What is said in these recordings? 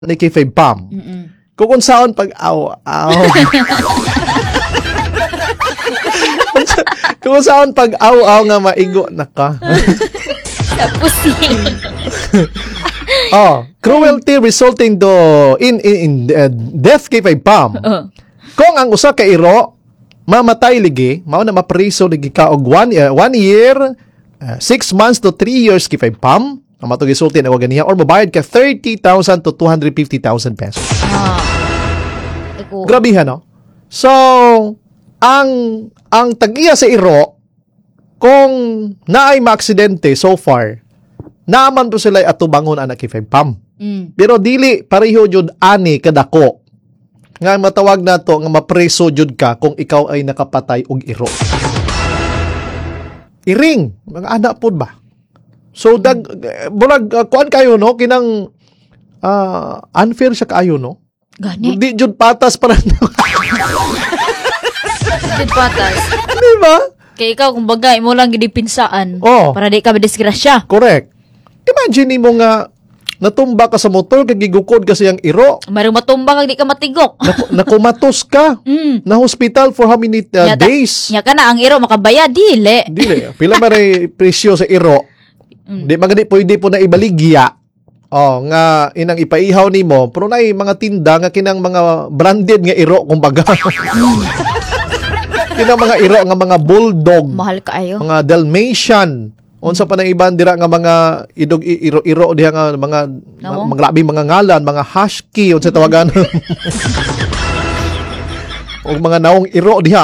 ni Kifay Pam. Kung unsaon pag-aw-aw. Kung unsaon pag-aw-aw nga maigo na ka. Tapos Cruelty resulting in death Kifay Pam. Kung ang usa ka iro mamatay ligi, mao na mapriso ligi ka og 1 year, 6 months to 3 years Kifay Pam. Ang matong isulti na ganiya or mabayad ka 30,000 to 250,000 pesos. Grabihan, no? So, ang tag-iya sa iro, kung naay maaksidente so far, naaman po sila atubangon anak Kifay Pam. Pero dili, pareho jud ani kadako. Nga matawag na to, nga mapreso jud ka kung ikaw ay nakapatay og iro. Iring, mga anak po ba? So, kuan kayo, no? Kinang unfair siya kayo, no? Gani. Di jud patas para Jud patas. Di ba? Kaya ikaw, kumbaga, imo lang gidipinsaan. Para di ka madisgrasya. Correct. Imagine mo nga, natumba ka sa motor, kagigukod ka siyang iro. Mayroong matumba kag di ka matigok. Nakumatos ka. Na hospital for how many days? Nya ka na, ang iro makabaya, dili. Dili. Pila maray presyo sa iro. Di magani pwede po na ibaligya. Nga inang ipaihaw nimo, pero nay mga tinda nga kinang mga branded nga iro kumbaga. Kinang mga iro nga mga bulldog. Mahal kaayo. Mga Dalmatian. Unsa pa nang iban dira nga mga idog iro diha nga mga grabe mga ngalan, mga husky unsa tawagan. O mga naong iro diha.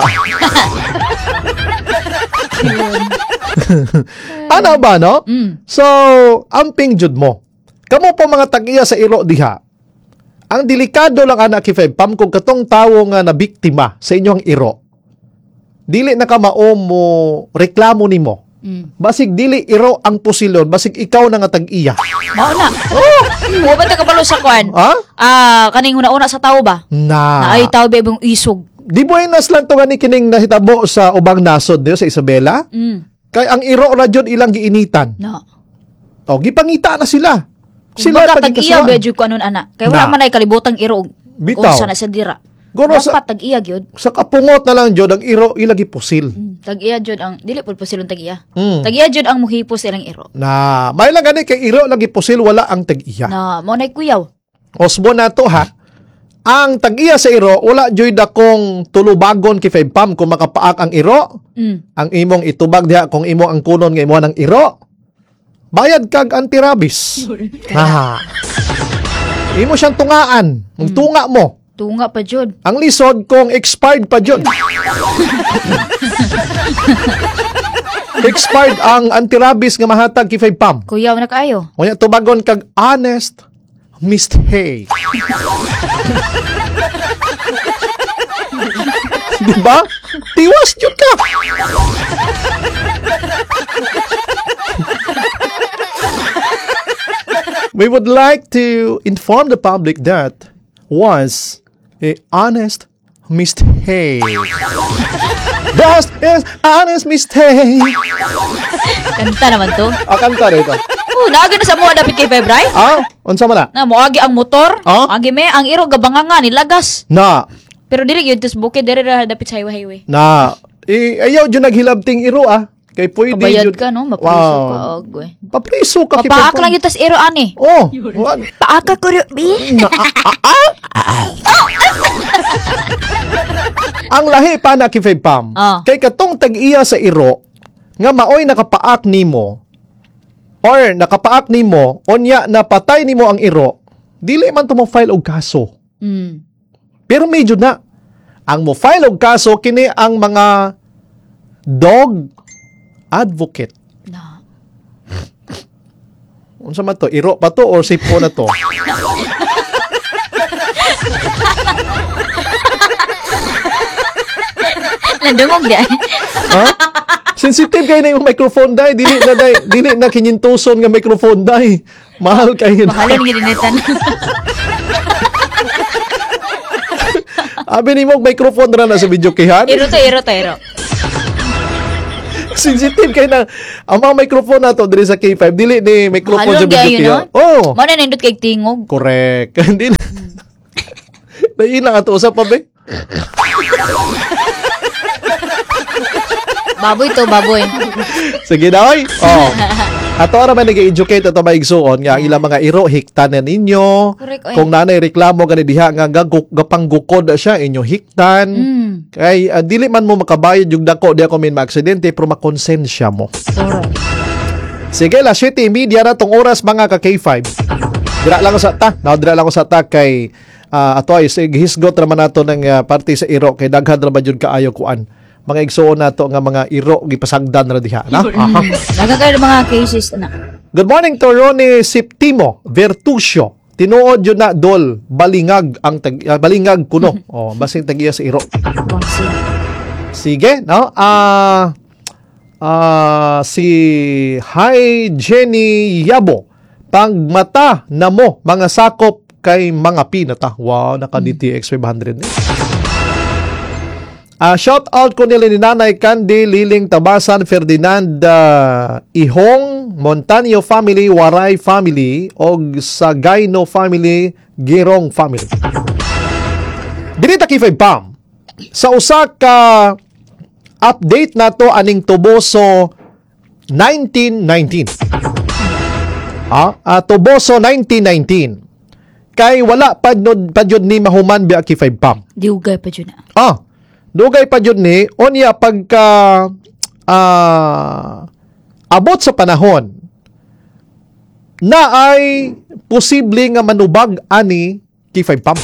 Ano ba, no? So, amping jud mo. Kamo po mga tag-iya sa iro diha. Ang delikado lang anak Kifay Pam kung katong tawo nga na biktima sa inyong iro. Dili na ka mao mo reklamo nimo. Basig dili iro ang pusilon, basig ikaw na nga tag-iya. Mao na. Mo ba ta kabalo sa kwan? Kaning una-una sa tawo ba? Na ay tawo ba ibang isog. Di buenas lang to gani kining nahitabo sa ubang nasod diyo sa Isabela. Kay ang iro ra jud ilang giinitan. Gipangita na sila. Sila pa tag-iya bedyo ko anon ana. Kay wala man ay kalibotang iro. Bitaw. Unsa na sa dira. Dapat tag-iya gyud. Sa kapungot na lang jud ang iro ilagi pusil. Tag-iya jud ang dili pud pusilon tag-iya. Tag-iya jud ang muhipos ilang iro. Na may lang gani kay iro lagi pusil wala ang tag-iya. Na mo nay kuyaw. Osbo na to ha. Ang tag-iya sa iro, wala joy dakong tulubagon Kifay Pam kung makapaak ang iro. Ang imong itubag diha kung imo ang kunon nga imo ng iro. Bayad kag anti-rabies. Imo siyang tungaan. Tunga mo. Tunga pa jud. Ang lisod kung expired pa jud. Expired ang anti-rabies nga mahatag Kifay Pam. Kuyaw na kaayo. Unya tubagon kag honest mistake. Diba? Tiwas yun ka. We would like to inform the public that was a honest mistake. That is honest mistake. Kanta naman to. Kanta rito. Naagi na sa mga dapit kay Febray? Unsa man na? Na moagi ang motor. Agi me ang iro gabanganga ni lagas. Na. Pero diri gyud tus bukid diri ra dapit sa highway. Na. Ayaw jud naghilabting iro Kay pwede kabayad ka no, mapriso ka og. Papriso ka kay. Papaak lang itas iro ani. Paaka ko bi. Ang lahi pa na Kifay Pam. Kay katong tag-iya sa iro nga maoy nakapaak nimo or nakapaak nimo onya napatay nimo ang iro, dili man to mo file og kaso. Pero medyo na ang mo file og kaso kini ang mga dog advocate. Unsa man to? Iro pa to or sipo na to? Nandungog di ay. Sensitive kayo na yung microphone dai, dili na kinintuson nga microphone dai. Mahal kayo. Mahalan gyud nitan. Abi ni mo microphone ra na sa video kihan. Iro. Sensitive kay na ang mga microphone nato diri sa K5 dili ni microphone Halong sa gayon, video. no? Oh, Mana nindot kay tingog. correct. Hindi na. Ilang ato usap pa be? Baboy to, baboy. Sige na oy. Oh. Ato ra man nag-educate ato maigsuon nga ang ilang mga iro hiktan na ninyo. Correct, oy. Kung nanay reklamo gani diha nga gapanggukod siya inyo hiktan. Kay dili man mo makabayad yung dako di ako min maaksidente pero makonsensya mo. Correct. Sige, la 7:30 na tong oras mga ka K5. Dira lang ko sa ta. Dira lang ko sa ta kay ato ay hisgot raman nato ng parte sa iro kay daghan ra ba jud kaayo kuan. Mga igsuon nato nga mga iro gipasagdan ra diha, na? Nagkakaroon mga cases na. Good morning to Ronnie Septimo Vertusio. Tinuod yun na dol balingag ang balingag kuno. Oh, basin tagiya sa iro. Sige, no? Si Hi Jenny Yabo. Pagmata na mo mga sakop kay mga pinata. Wow, naka DTX 500 na. Shout out ko nila ni Nanay Candy, Liling Tabasan, Ferdinand Ihong, Montaño family, Waray family, og Sagayno family, Girong family. Dinita kay Pam. Sa usa ka update nato aning Tuboso 1919. Tuboso 1919. Kay wala pa jud ni mahuman biya kay Pam. Diugay pa dyan na. Dugay pa jud ni onya pagka abot sa panahon na ay posible nga manubag ani kay Pam.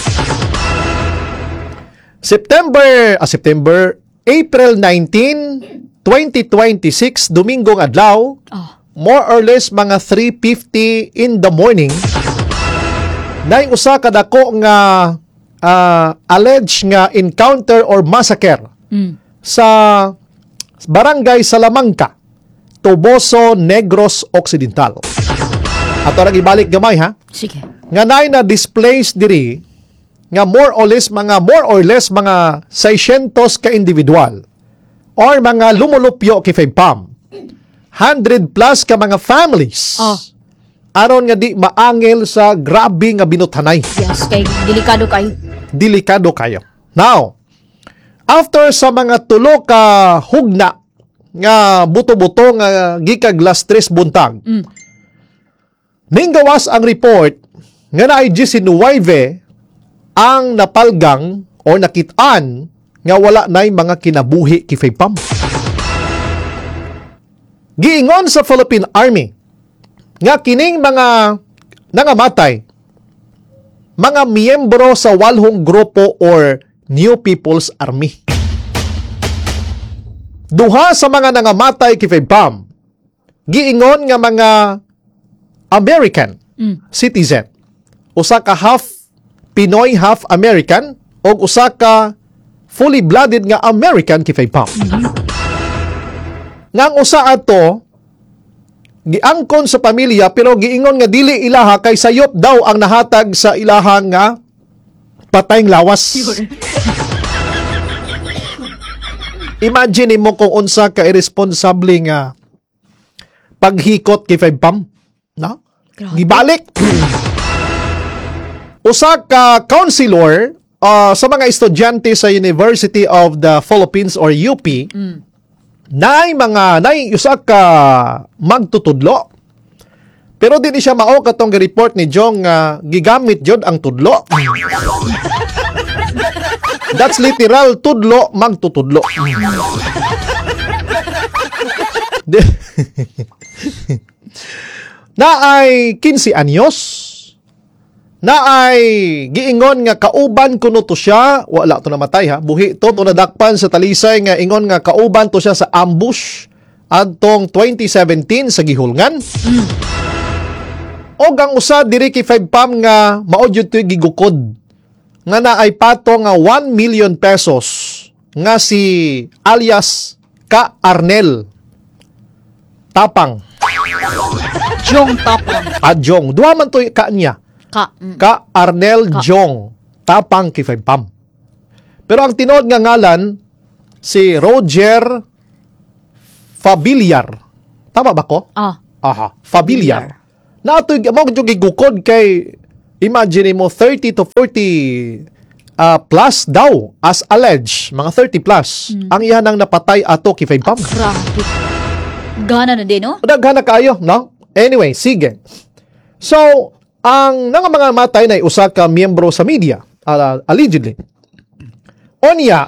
April 19, 2026, Domingong adlaw, more or less mga 3:50 in the morning, na usa ka dako nga alleged nga encounter or massacre sa Barangay Salamanca, Tuboso, Negros Occidental. Ato ra gibalik gamay ha. Sige. Nga nay na displaced diri nga more or less mga 600 ka individual or mga lumulupyo kay Pam. 100 plus ka mga families. Aron nga di maangel sa grabe nga binuthanay. Yes, kay delikado kayo. Now, after sa mga tulo ka hugna nga buto-buto nga gikag las 3 buntag, ninggawas ang report nga naay 19 ang napalgang o nakitaan nga wala nay mga kinabuhi kay Pam. Giingon sa Philippine Army nga kining mga nangamatay mga miyembro sa walhong grupo or New People's Army. Duha sa mga nangamatay kay Pam giingon nga mga American citizen. Usa ka half Pinoy, half American, o usa ka fully blooded nga American kay Pam. Ngang usa ato giangkon sa pamilya pero giingon nga dili ilaha kay sayop daw ang nahatag sa ilaha nga patayng lawas. Imagine mo kung unsa ka irresponsible nga paghikot kay Pam, no? Gibalik. Usa ka counselor sa mga estudyante sa University of the Philippines or UP. Nay usa ka magtutudlo. Pero di siya mao katong report ni Jong gigamit jud ang tudlo. That's literal tudlo magtutudlo. Na ay 15 anyos. Na ay giingon nga kauban kuno to siya, wala to namatay ha, buhi to nadakpan sa talisay nga ingon nga kauban to siya sa ambush adtong 2017 sa Gihulngan. Og ang usa diri kay Pam nga mao jud to gigukod nga naay pato nga 1 million pesos nga si alias Ka Arnel Tapang. Jong Tapang. Jong. Duha man to ka niya. Ka Arnel Jong Tapang kay Pam. Pero ang tinuod nga ngalan si Roger Fabiliar. Tama ba ko? Aha, Fabiliar. Na ito, mo yung gigukod kay, imagine mo, 30 to 40 plus daw, as alleged, mga 30 plus, ang iyan ang napatay ato kay Pam. Grabe. Gana na din, no? Daghana kayo, no? Anyway, sige. So, ang mga matay na usa ka miyembro sa media, allegedly. Onya,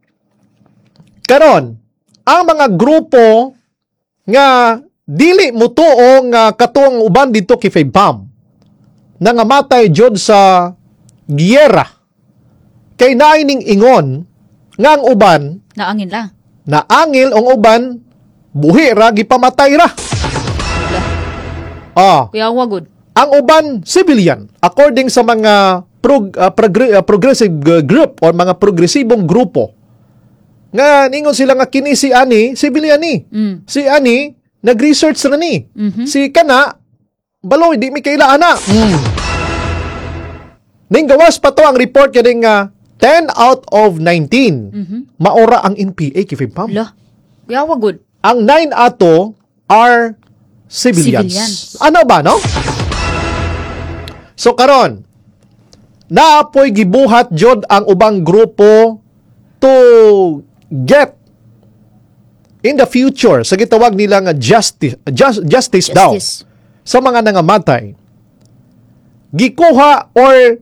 karon, ang mga grupo nga dili mo tuo nga katuang uban dito kay Pam na nga matay jud sa giyera kay naining ingon nga ang uban Naangin lang. naangil ang uban buhi ra gipamatay ra. Kuya wagod. Ang uban civilian according sa mga progressive group or mga progresibong grupo nga ningon sila nga kini si ani civilian ni. Si ani nag-research na ni. Si kana baloy di mi kaila ana. Ning gawas pa to ang report kading 10 out of 19 maora ang NPA kay Pam. Kuya wagod. Ang 9 ato are civilians. Ano ba, no? So, karon, naapoy gibuhat jod ang ubang grupo to get in the future, sa gitawag nila nga justice daw, sa mga nangamatay. Gikuha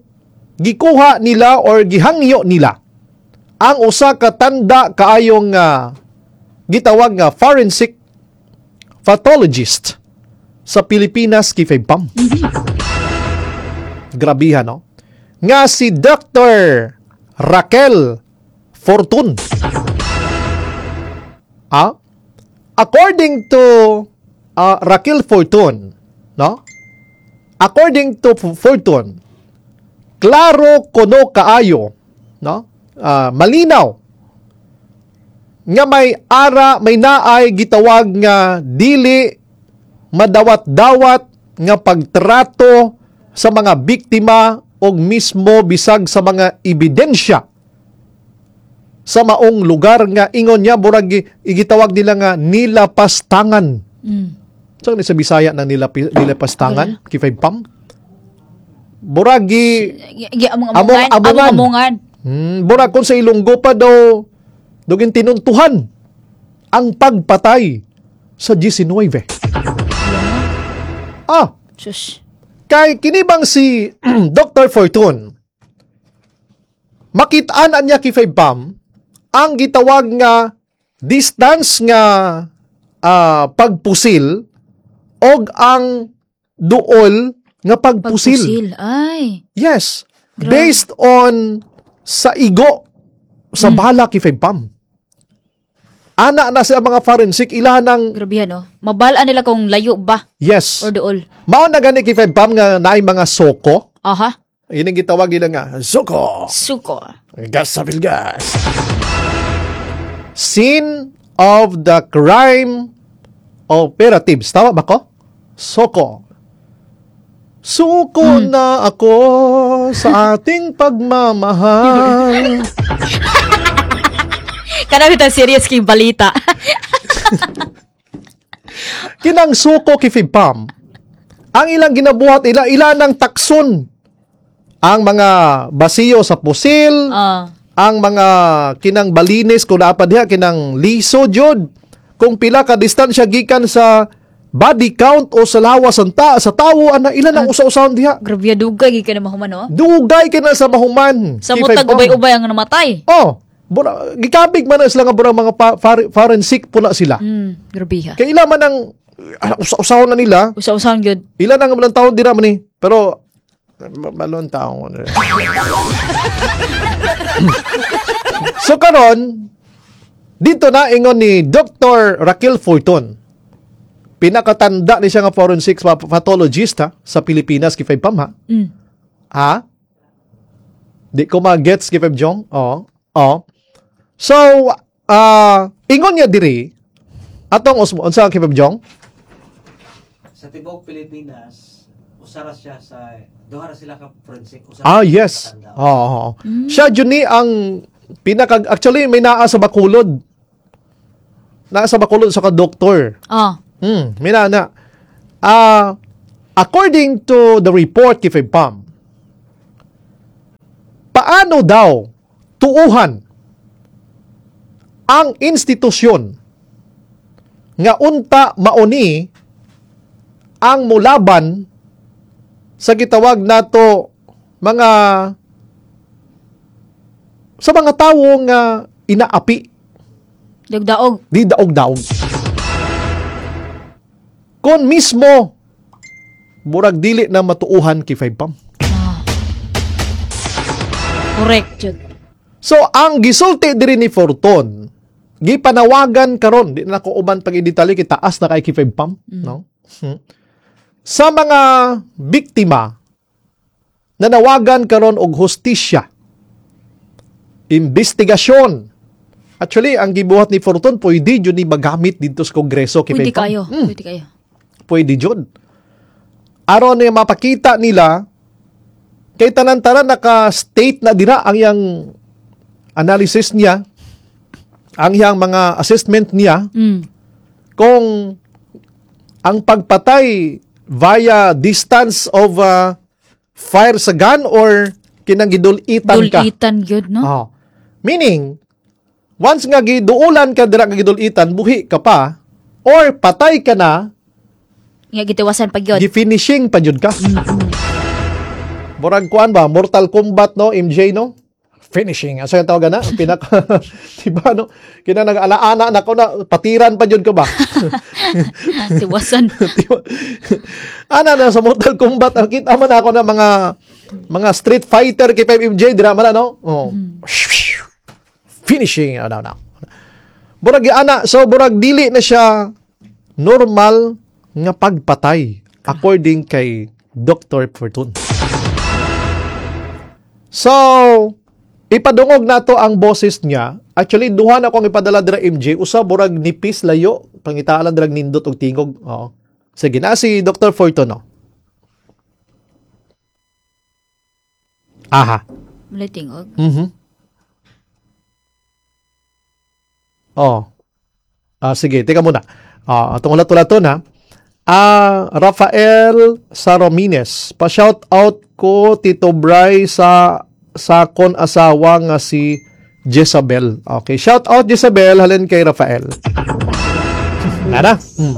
nila or gihangyo nila ang usa ka tanda kaayong gitawag nga forensic pathologist sa Pilipinas kay Pam. Grabihan, no? Nga si Dr. Raquel Fortun. According to Raquel Fortun, no? According to Fortun, klaro kuno kaayo, no? Malinaw nga may naay gitawag nga dili madawat-dawat nga pagtrato sa mga biktima o mismo bisag sa mga ebidensya sa maong lugar nga ingon niya burag igitawag nila nga nilapastangan. So ni sa Bisaya na nilapastangan kay Pam. Buragi amongan. Burag kung sa Ilonggo pa daw dugin tinuntuhan ang pagpatay sa 19. Sus. Kay kinibang si Dr. Fortun, makitaan niya kay Pam ang gitawag nga distance nga pagpusil og ang duol nga pagpusil. Ay. Yes. Grabe. Based on sa igo sa bala kay Pam. Ana na sa mga forensic ilanang Grabe no. Mabalaan nila kung layo ba yes. or dool. Mao na gani kay Pam nga naay mga soko. Aha. Yun ang gitawag nila nga soko. Suko. Gas sa gas. Scene of the crime operatives. Tama ba ko? Soko. Suko na ako sa ating pagmamahal. Kanang ito serious kay balita. Kinang suko kay Pam. Ang ilang ginabuhat ila ng takson. Ang mga basiyo sa pusil, ang mga kinang balines kung dapat diha kinang liso jud. Kung pila ka distansya gikan sa body count o sa lawas sa tawo ana ilan ang usa-usaon diha. Grabe dugay gyud ka na mahuman no. Dugay ka na sa mahuman. Sa mutag ubay-ubay ang namatay. Gikabig man na sila nga burang mga forensic pula sila. Grabe ha. Kaya ila man ang usa-usaon na nila. Usa-usaon gyud. Ilan ang malang taon dira man ni. Pero balon taon. So karon dito na ingon ni Dr. Raquel Fortun. Pinakatanda ni siya nga forensic pathologist sa Pilipinas kay Pam ha. Ha? Di ko ma-gets kay Pam Jong. So, ingon niya diri atong unsa kay Pam Jong? Sa tibok Pilipinas, usara siya sa duha ra sila ka forensic Yes. Siya jud ni ang actually may naa sa Bacolod. nasa bakulod sa ka-doktor. Minana. According to the report kay Pam, paano daw tuuhan ang institusyon nga unta mauni ang mulaban sa gitawag nato mga sa mga tawo nga inaapi Dagdaog. di daog-daog. Kon mismo murag dili na matuuhan kay Pam. Correct, Jud. So ang gisulti diri ni Fortun, gipanawagan karon, di na ko uban pag i-detalye kay taas na kay Pam, no? Sa mga biktima na nawagan karon og hustisya, investigasyon. Actually, ang gibuhat ni Fortun pwede jud ni magamit dito sa Kongreso kay Pwede Pam. kayo. Pwede kayo. Pwede jud. Aron na mapakita nila kay tanan-tanan naka-state na dira ang yang analysis niya, ang yang mga assessment niya, kung ang pagpatay via distance of fire sa gun or kinang gidulitan ka. Dulitan yun, no? Meaning, once nga giduulan ka dira nga gidulitan, buhi ka pa, or patay ka na, Nga gitiwasan pag yun. gi-finishing pa jud ka. Murag kuan ba? Mortal Kombat, no? MJ, no? Finishing. Asa yung tawagan na? Pinaka, diba, no? Kina nag-alaana na ko na, patiran pa jud ka ba? Tiwasan. Diba? Ana na sa Mortal Kombat, nakita man ako na mga Street Fighter kay 5MJ, dira man no? Oh. Finishing. Burag ana, so burag dili na siya normal nga pagpatay according kay Dr. Fortun. So, ipadungog nato ang boses niya. Actually, duha na akong ipadala dira MJ, usa burag nipis layo, pangitaalan dirag nindot og tingog. Oo. Sige na si Dr. Fortun, no. Aha. Mulay tingog. Oh. Sige, teka muna. Itong ulat-ulaton ha. Rafael Saromines. Pa-shout out ko Tito Bray sa kon asawa nga si Jezabel. Okay, shout out Jezabel, halin kay Rafael. Nana?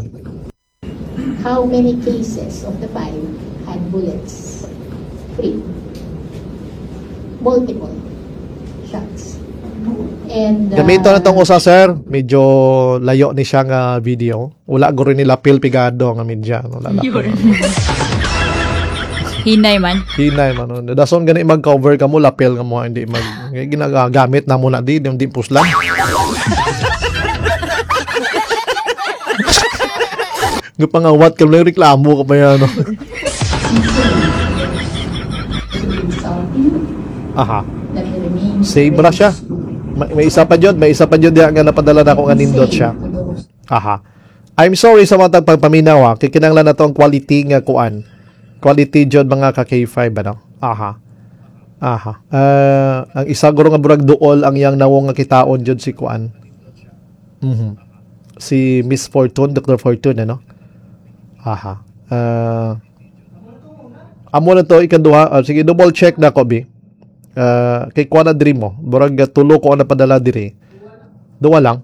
How many cases of the 5 had bullets? 3. Multiple shots. And Gamito na itong usa, sir. Medyo layo ni siya nga video. Wala guro nila pil pigado nga media. Wala na. Hinay man. Hinay man. Dason gani mag-cover ka mo, lapel ka mo, hindi mag ginagamit na mo na di puslan. Gupangawat ka lang reklamo ka pa yan. No? Aha. Save na siya. May isa pa dyan. May isa pa dyan nga napadala na ako nga nindot siya. Aha. I'm sorry sa mga pagpaminaw. Kikinanglan na to ang quality nga kuan. Quality dyan mga ka-K5. Ano? Aha. Aha. Ang isa guro nga burag duol ang yang nawong nga kitaon dyan si kuan. Si Miss Fortune, Dr. Fortune, ano? Aha. Amo na to ikaduha. Sige, double check na ko, Bi. Kay kuha na diri mo. Burag tulo ko na padala diri. Duwa lang.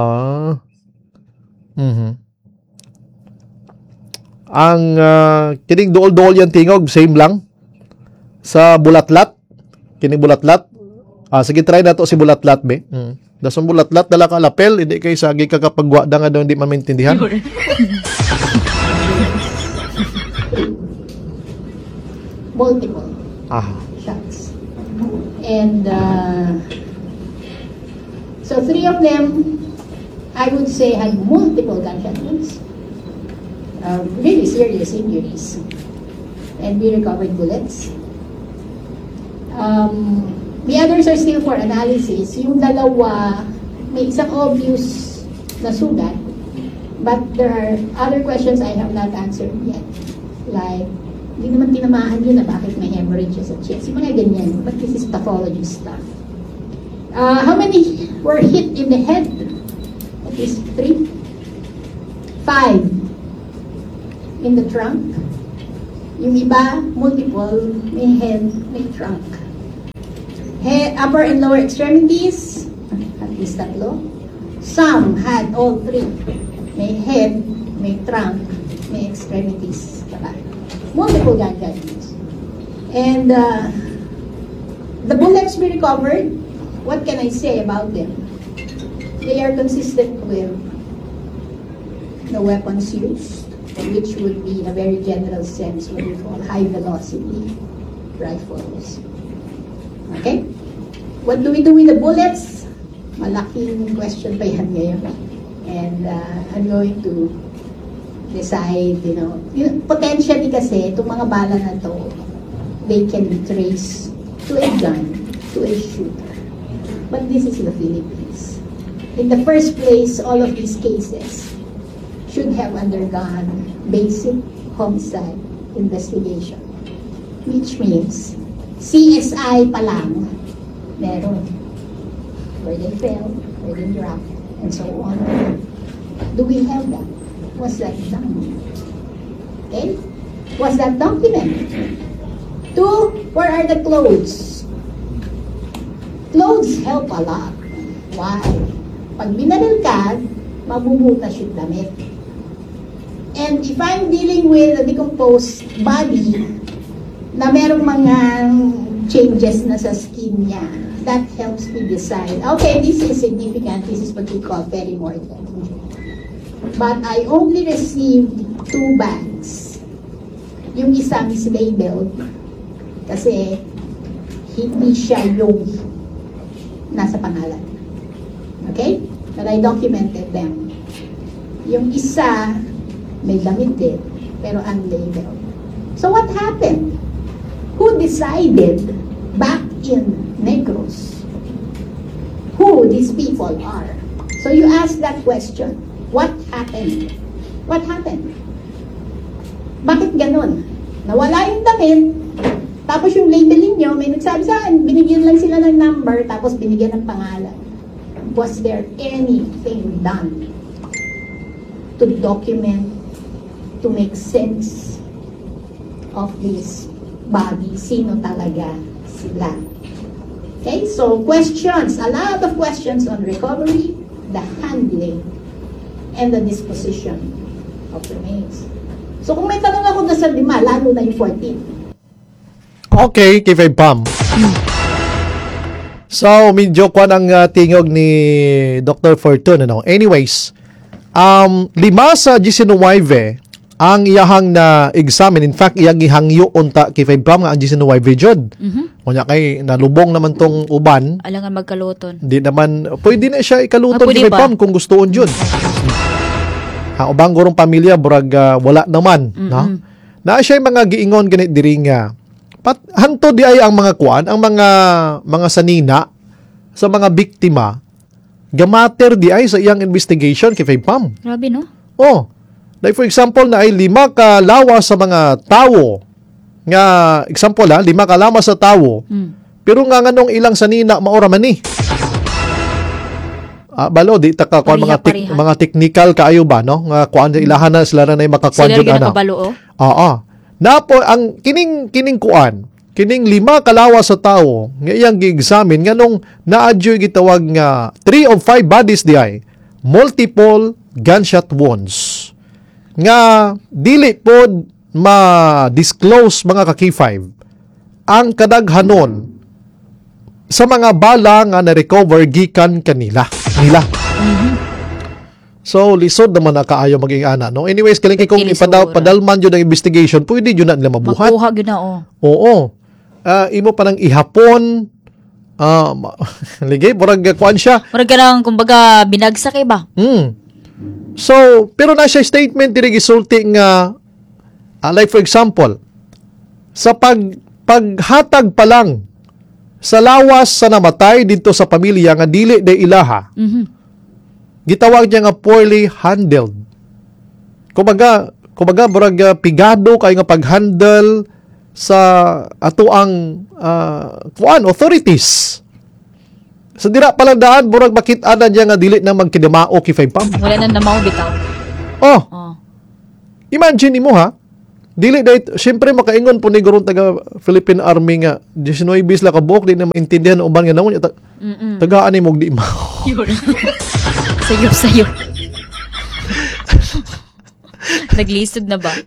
Ang kining duol-duol yan tingog, same lang. Sa bulatlat. Kining bulatlat. Sige, try na to si bulatlat, Bi. Dasong bulatlat, dala ka lapel. Hindi kay sagi ka kapagwa da nga daw hindi mamintindihan. multiple shots. And so 3 of them, I would say, had multiple gunshot wounds, really serious injuries, and we recovered bullets. The others are still for analysis. Yung dalawa, may isang obvious na sugat, but there are other questions I have not answered yet. Like, hindi naman tinamaan yun na bakit may hemorrhage sa chest. Yung mga ganyan, but this is pathology stuff. How many were hit in the head? is 3. 5 in the trunk. Yung iba, multiple, may head, may trunk. Head, upper and lower extremities, at least tatlo. Some had all 3. May head, may trunk, may extremities. Diba? Multiple gunshot wounds. And the bullets we recovered, what can I say about them? They are consistent with the weapons used, which would be in a very general sense what we call high velocity rifles. Okay? What do we do with the bullets? Malaking question pa yan ngayon. And I'm going to decide, potentially kasi itong mga bala na to, they can be traced to a gun, to a shooter. But this is the Philippines. In the first place, all of these cases should have undergone basic homicide investigation. Which means, CSI pa lang, meron. Where they fell, where they dropped, and so on. Do we have that? Was that done? Okay? Was that documented? 2, where are the clothes? Clothes help a lot. Why? Pag binaril ka, mabubutas yung damit. And if I'm dealing with a decomposed body na merong mga changes na sa skin niya, that helps me decide, okay, this is significant, this is what we call perimortem injury. But I only received 2 bags. Yung isa mislabeled kasi hindi siya yung nasa pangalan. Okay? But I documented them. Yung isa, may damit din, pero unlabeled. So what happened? Who decided back in Negros who these people are? So you ask that question. What happened? What happened? Bakit ganun? Nawala yung damit, tapos yung labeling nyo, may nagsabi sa akin, binigyan lang sila ng number, tapos binigyan ng pangalan. Was there anything done to document, to make sense of this body? Sino talaga sila? Okay, so questions, a lot of questions on recovery, the handling, and the disposition of remains. So kung may tanong ako na sa 5, lalo na yung 14. Okay, kay Pam. So, medyo kwa ng tingog ni Dr. Fortune, Anyways, 5 sa 19 ang iyahang na examine. In fact, iyang ihangyo unta kay Pam nga ang 19 jud. Kunya kay nalubong naman tong uban. Alangan magkaluton. Di naman, pwede na siya ikaluton Pwede kay ba? Pam kung gustoon jud. Ubang gurong pamilya, burag wala naman. No? Na siya yung mga giingon ganit diri nga. Hanto di ay ang mga kuan, ang mga sanina sa mga biktima, gamater di ay sa iyang investigation kay Pam. Grabe, no? Oh, like for example na ay 5 ka lawas sa mga tawo. Nga, example 5 ka lawas sa tawo. Pero nga nganong ilang sanina maura man ni. Balo di ta ka kuan mga technical kaayo ba no? Nga kuan ilahan na sila na makakuan jud ana. Kabalo, oh. Oo. Napo ang kining kuan, kining 5 kalawas sa tawo nga iyang gi-examine nganong naadyoy gitawag nga 3 of 5 bodies di ay multiple gunshot wounds. Nga dili pod ma-disclose mga ka-K5 ang kadaghanon sa mga bala nga na-recover gikan kanila. So, lisod naman na kaayo maging ana, no? Anyways, kung ipadalman yun ang investigation, pwede yun na nila mabuhat. Makuha yun na, oh. Oo. Imo pa nang ihapon, ligay, murag kuan siya. Murag ka lang, kumbaga, binagsak ba? So, pero na siya statement, diri gisulti nga, like for example, sa paghatag pa lang sa lawas sa namatay dito sa pamilya nga dili de ilaha, gitawag niya nga poorly handled. Kumbaga murag pigado kay nga pag-handle sa atoang authorities. Sa dira palang daan, murag makita na diya nga dili na magkidamao kay Five Pam. Wala na namaw bitaw. Oh, Oh. imagine mo ha. Dili dahit, syempre makaingon po ni gurong taga Philippine Army nga 19 bis la ka buok, di na maintindihan uban nga naman tagaan ni mong di mao. Sayop. Naglisod na ba?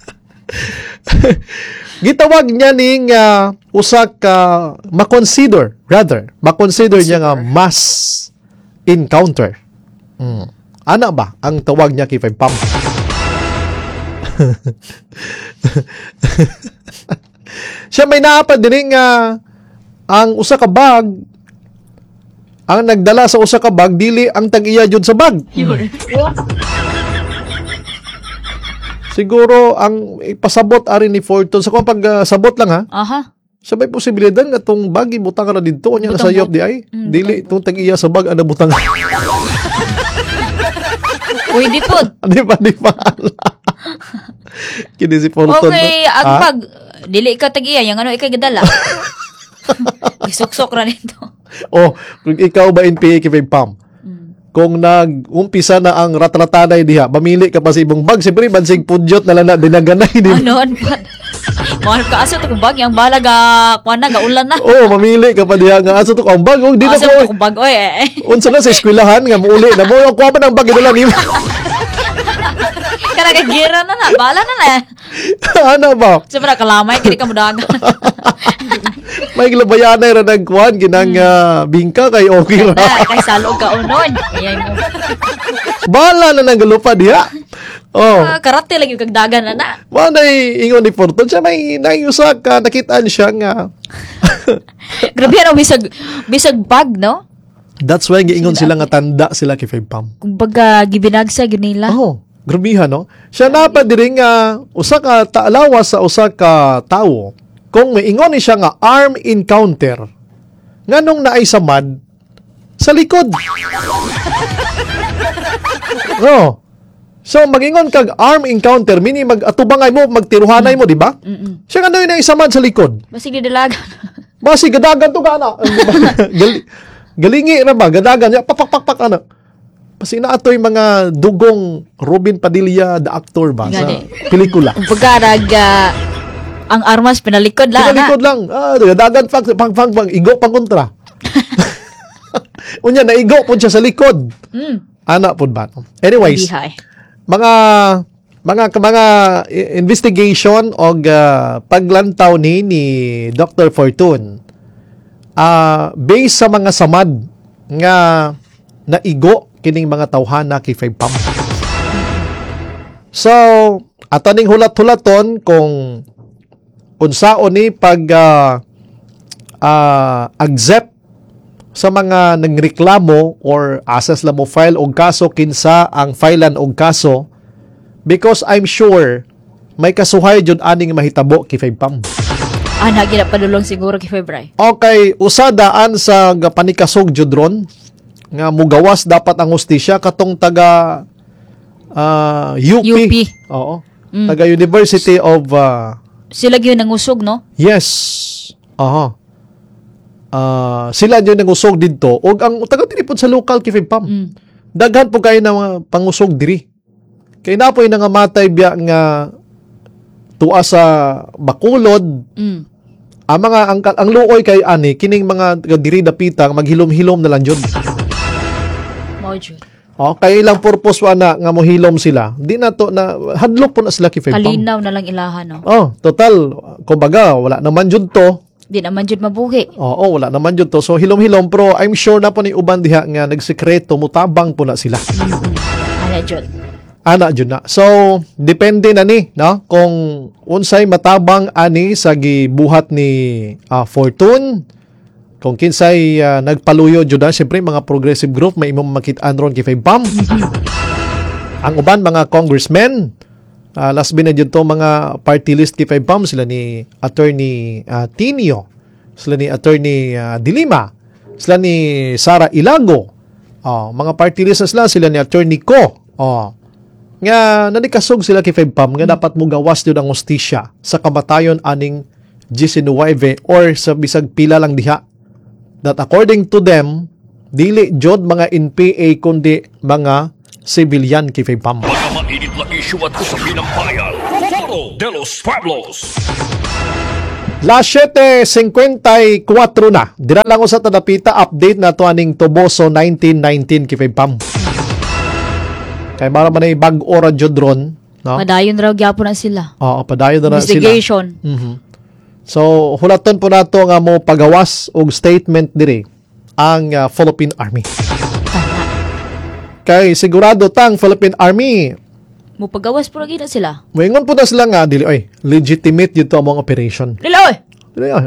Gitawag niya ning usa ka makonsider niya nga mass encounter. Ana ba ang tawag niya kay Five Pam? Siya may naapad din nga ang usa ka bag ang nagdala sa usa ka bag dili ang tag-iya jud sa bag. Siguro ang ipasabot ari ni Fortune sa kung pag sabot lang ha. Aha. Sa may posibilidad nga tong bag ibutang ka na dito nya sa yop di ay. Dili tong tag-iya sa bag ana butang. Uy, di po. Di ba? Kini si Fortune. Okay, ang pag, dili ka tag-iya, yung ano, ikay gadala. Isuksok ra nito. Oh, kung ikaw ba NPA kay Five Pam, kung nag-umpisa na ang ratratanay diha, mamili ka pa sa ibong bag, siyempre, bansig pudyot na lang na dinaganay. Ano, mahal ka aso to kung bag, yung balaga, kuwan na, gaulan na. Oh, mamili ka pa diha nga aso to kang bag. Oh, di na Aso ko. to kung bag, oy, Unsa na sa eskwelahan nga muuli na mo ang kuha man ang bag idala nimo. Karagagira na na, bala na na. Ano ba? Sobra kalamay, kini ka mudaga. May gilabayanay ra nagkuhan ginang bingka kay okay ra. Na, kay salog ka unon. Ayan mo. Bala na nang galupa diha. Oh. Karate lagi yung kagdagan na na. Manay ingon ni Fortune siya may nayusa ka nakitaan siya nga. Grabe yan, bisag bag, no? That's why giingon sila nga tanda sila kay Five Pam. Kumbaga, gibinagsa yun nila. Oh, grabihan no. Siya na pa diri nga usa ka taalawas sa usa ka tawo. Kung may ingon ni siya nga armed encounter. Nganong naay samad sa likod. No. So magingon kag armed encounter mini mag-atubangay mo, magtiruhanay mo, di ba? Siya nga na isamad sa likod. Basig didalagan. Basi gadagan to kana. Galingi ra ba gadagan ya papak ana. Kasi naatoy mga dugong Robin Padilla the actor ba sa Gani. pelikula. Kumbaga, ang armas pinalikod lang. Pinalikod lang. Gadagan pang igo pang kontra. Unya naigo po siya sa likod. Ana pod ba? Anyways, Bihay. mga investigation o paglantaw ni Dr. Fortune based sa mga samad nga naigo kining mga tawhana kay Five Pam. So, ato ning hulat-hulaton kung unsaon ni pag accept sa mga nagreklamo or asas la mo file og kaso kinsa ang filean og kaso because I'm sure may kasuhay jud aning mahitabo kay Five Pam. Gina padulong siguro kay Febray. Okay, usadaan sa panikasog jud ron nga mugawas dapat ang hustisya katong taga UP. UP. Oo. Taga University of Sila gyud nangusog, no? yes. Aha. Sila yun ang usog dito og ang taga tinipod sa local kay Five Pam. Daghan po kayo na mga pangusog diri. Kay napoy na nga matay biya nga tuwa sa Bacolod. Ang luoy kay ani kining mga taga diri dapitang maghilom-hilom na lang jud. Mao jud. Kay ilang purpose wa na nga mohilom sila. Di na to na hadlok po na sila kay Five Pam. Kalinaw na lang ilahan, no? Total kumbaga wala naman jud to. Di naman jud mabuhi. Oo, wala naman yun to. So, hilom-hilom, pero I'm sure na po ni uban diha nga nagsekreto, mutabang po na sila. Ana jud na. So, depende na ni, no? Kung unsay matabang ani sa gibuhat ni Fortune, kung kinsay nagpaluyo jud na, siyempre mga progressive group, may imong makit-an ron kay Five Pam. Ang uban, mga congressmen, last bin na dyan to mga party list kay Five Pam, sila ni Attorney Tinio, sila ni Attorney Dilima, sila ni Sara Ilago, mga party list na sila ni Attorney Ko, nga nanikasog sila kay Five Pam, nga dapat mo gawas yun ang hustisya sa kamatayon aning 19 or sa bisag pila lang diha that according to them, dili jod mga NPA kundi mga civilian kifipam. Mga mainit na issue at usapin ng bayan. Foro de los Pueblos. Las 7:54 na. Dira lang ko sa tadapita update na to aning Toboso 1919 kifipam. Kay mara man ay bag-o ra jud ron, no? Padayon raw gyapon na sila. Oo, padayon na sila. Investigation. So, hulaton po nato nga mo pagawas og statement diri ang Philippine Army. Kay sigurado tang Philippine Army, Mupagawas po lagi na sila. moingon po na sila nga dili oy, legitimate yun to among operation. Lila, oy! Dili oy.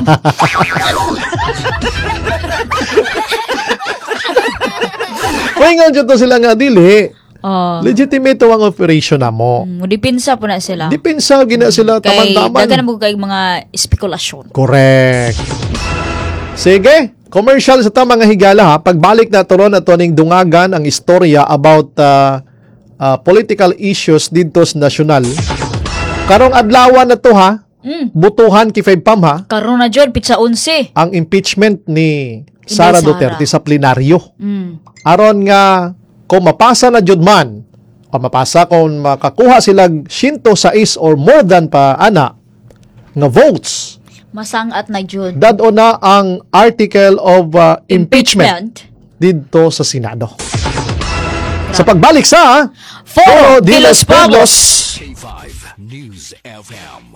Moingon jud to sila nga dili. Legitimate to ang operation namo. Mudipinsa po na sila. Dipinsa gina sila Kay taman-taman. dagan mo kay mga spekulasyon. Correct. Sige, commercial sa mga higala ha. Pagbalik na turon na ning dungagan ang istorya about political issues dito sa nasyonal. Karong adlawan na to ha. Butuhan kifaypam ha. Karon na jud pizza 11. Ang impeachment ni Sara Sara. Duterte sa plenaryo. Mm. Aron nga kung mapasa na jud man o mapasa kung makakuha silang 106 or more than pa ana nga votes. Masangat na jud. Dado na ang article of impeachment dito sa Senado. Sa pagbalik sa Foro de los Pueblos. K5 News FM.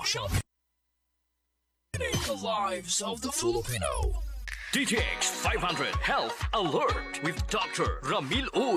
The lives of the Filipino. DTX 500 Health Alert with Dr. Ramil Uy.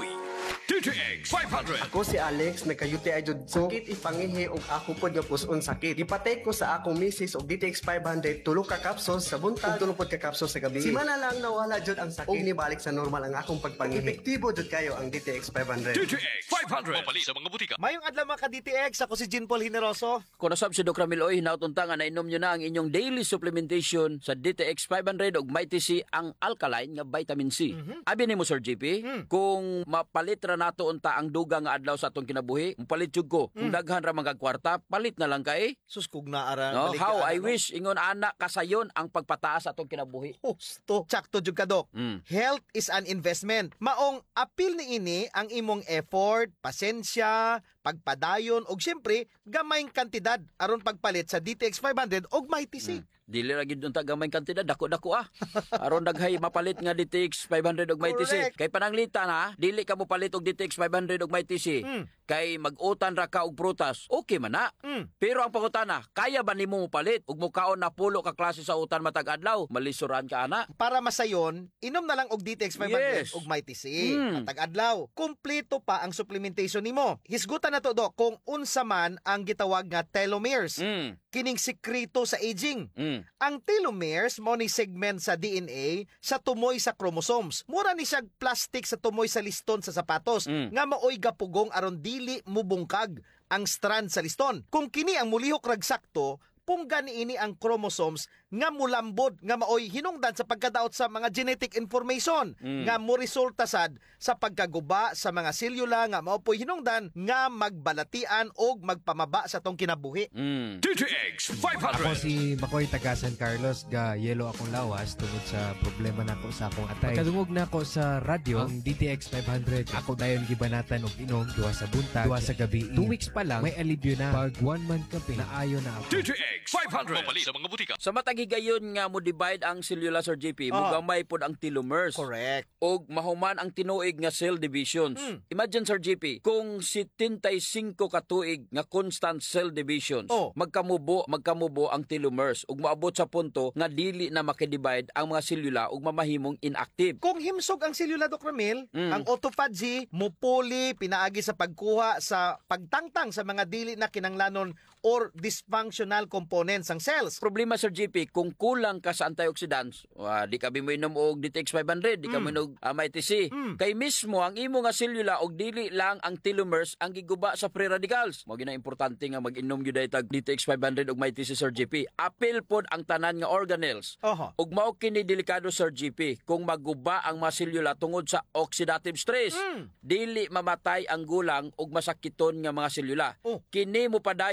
DTX 500. Ako si Alex, nagka-UTI jud sakit ipangihi og ako pod nga puson sakit. Ipatay ko sa akong misis og DTX 500 tulo ka capsules sa buntag ug tulo pod ka capsules sa gabi. Simana lang nawala jud ang sakit ug nibalik sa normal ang akong pagpangihi. Epektibo jud kayo ang DTX 500. DTX 500. Mapali sa mga butika. Mayong adlaw mga ka-DTX, ako si Jean Paul Hineroso. Kung nasab si Dr. Miloy, nautuntangan na inom nyo na ang inyong daily supplementation sa DTX 500 o Mighty C ang alkaline nga vitamin C. Abi ni mo Sir JP, kung mapalit ra nato unta ang duga nga adlaw sa atong kinabuhi, palit jud ko. Kung daghan ra mga kwarta, palit na lang kay. Suskog na ara. No, how I wish ingon ana kasayon ang pagpataas sa atong kinabuhi. Husto. Tsakto jud ka, Dok. Health is an investment. Maong apil ni ini ang imong effort, pasensya, pagpadayon og syempre gamayng kantidad aron pagpalit sa DTX 500 og Mighty C. Dili ra gid unta gamay kantidad, dako-dako aron daghay mapalit nga DTX 500 og Mighty C. Correct. Kay pananglitan ha, dili ka mo palit og DTX 500 og Mighty C. Kay mag-utan ra ka og prutas. Okay man na. Pero ang pangutana, kaya ba nimo mo palit ug mukaon na pulo ka klase sa utan matag adlaw? Malisuran ka ana. Para masayon, inom na lang og DTX 500 Yes. og Mighty C. Matag adlaw. Kumpleto pa ang supplementation nimo. Hisgutan na to, Dok, kung unsa man ang gitawag nga telomeres. Kining sekreto sa aging. Ang telomeres mo ni segment sa DNA sa tumoy sa chromosomes. Mura ni siya plastic sa tumoy sa liston sa sapatos nga maoy gapugong aron dili mubungkag ang strand sa liston. Kung kini ang mulihok ragsakto, pungga niini ang chromosomes nga mulambod nga maoy hinungdan sa pagkadaot sa mga genetic information nga mo resulta sad sa pagkaguba sa mga selula nga mao po'y hinungdan nga magbalatian og magpamaba sa tong kinabuhi. DTX 500. Ako si Makoy taga San Carlos, ga yelo akong lawas tungod sa problema nako sa akong atay. Pagkadungog nako sa radyo ang DTX 500, ako dayon gibanatan og inom duha sa buntag, duha sa gabi. 2 weeks pa lang may alibyo na. Pag 1 month ka pinaayo na ako. DTX 500. Mapali sa mga butika. Sa matag higayon nga mo divide ang cellula Sir JP, mugamay pod ang telomeres. Correct. Og mahuman ang tinuig nga cell divisions. Imagine Sir JP, kung 75 ka tuig nga constant cell divisions, magkamubo ang telomeres ug moabot sa punto nga dili na makidivide ang mga selula ug mamahimong inactive. Kung himsog ang selula, Dr. Ramil, ang autophagy mupuli pinaagi sa pagkuha sa pagtangtang sa mga dili na kinanglanon or dysfunctional components ang cells. Problema Sir JP, kung kulang ka sa antioxidants, di ka mo inom og DTX 500, di ka mo inom Mighty C. Kay mismo ang imo nga selula og dili lang ang telomeres ang giguba sa free radicals. Mao gina importante nga mag-inom gyud tag DTX 500 og Mighty C Sir JP. Apil pod ang tanan nga organelles. Ug mao kini delikado Sir JP kung maguba ang mga selula tungod sa oxidative stress. Dili mamatay ang gulang ug masakiton nga mga selula. Kini mo padayon sa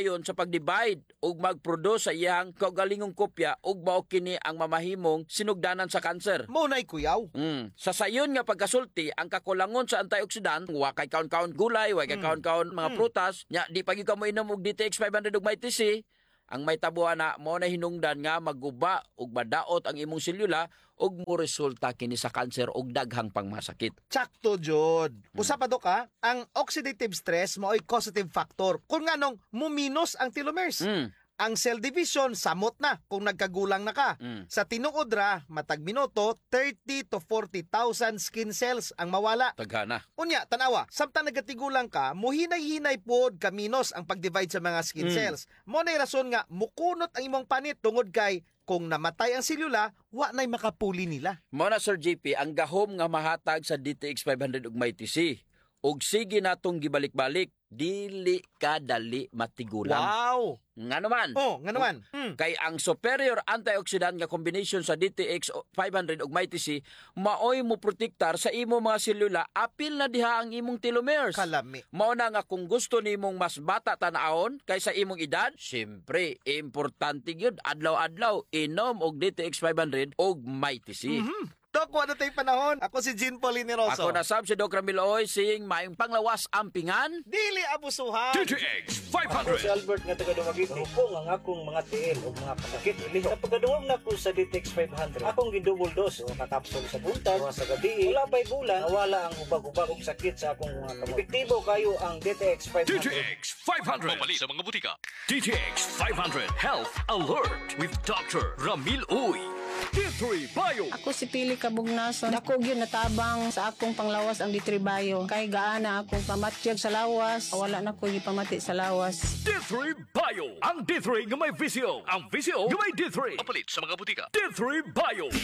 magpag-divide ug mag-produce sa iyang kaugalingong kopya ug mao kini ang mamahimong sinugdanan sa kanser. Maunay kuyaw. Sa sayon nga pagkasulti, ang kakulangon sa antioxidant, wa kay kaon-kaon gulay, wa kay kaon-kaon mga prutas, nya di pagi ka mo inom og DTX 500 ug may TC, ang may tabuan na mo na hinungdan nga maguba ug madaot ang imong selula ug mo resulta kini sa kanser ug daghang pangmasakit. Tsakto, Jod. Usa pa ka, ang oxidative stress mo'y causative factor kung nganong muminos ang telomeres. Ang cell division samot na kung nagkagulang na ka. Sa tinuod ra, matag minuto, 30 to 40,000 skin cells ang mawala. Taghana. Unya, tanawa, samtang nagatigulang ka, muhinay-hinay pod kaminos ang pag-divide sa mga skin cells. Mo na'y rason nga, mukunot ang imong panit tungod kay kung namatay ang selula, wa na'y makapuli nila. Mo na Sir JP, ang gahom nga mahatag sa DTX 500 ug may TC. Ug sige natong gibalik-balik, dili ka dali matigulang. Wow! Nga naman. Nga naman. Kay ang superior antioxidant nga combination sa DTX 500 ug may TC, maoy mo protektar sa imo mga selula apil na diha ang imong telomeres. Kalami. Mao na nga kung gusto nimong mas bata tan-awon kaysa imong edad, syempre importante gyud adlaw-adlaw inom og DTX 500 ug may TC. Dok, wala tayong panahon. Ako si Jean Paulini Rosso. Ako na sab si Doc Ramil Oy, sing maayong panglawas ampingan. Dili abusuhan. DTX Ako si 500. Albert nga taga-Dumagiti. Rupong ang akong mga tiil o mga pasakit. Sa pagkaduwag na ko sa DTX 500, akong gidouble dose o kakapsol sa buntag o sa gabi. Wala pa'y bulan, nawala ang ubag-ubag o sakit sa akong mga kamot. Epektibo kayo ang DTX 500. DTX 500. Mabali sa mga butika. DTX 500 Health Alert with Dr. Ramil Uy. D3 Bio. Ako si Pili Kabugnason. Ako gyud natabang sa akong panglawas ang D3 Bio. Kay gaana akong pamatyag sa lawas. Wala na ko gipamati sa lawas. D3 Bio. Ang D3 nga may visyo. Ang visyo nga may D3. Mapalit sa mga butika. D3 Bio.